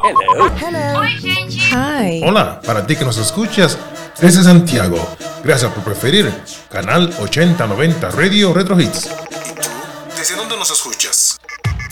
Hello. Oi, gente. Hi. Hola, para ti que nos escuchas desde Santiago. Gracias por preferir Canal 8090 Radio Retro Hits. ¿Y tú? ¿Desde dónde nos escuchas?